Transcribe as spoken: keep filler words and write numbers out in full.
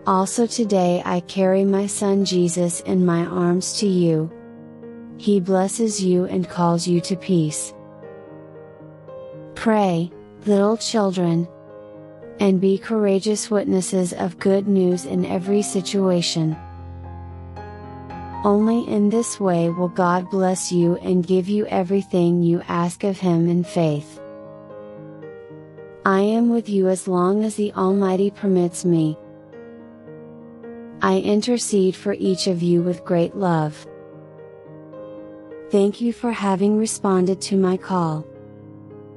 Also today I carry my son Jesus in my arms to you. He blesses you and calls you to peace. Pray, little children, and be courageous witnesses of good news in every situation. Only in this way will God bless you and give you everything you ask of Him in faith. I am with you as long as the Almighty permits me. I intercede for each of you with great love. Thank you for having responded to my call.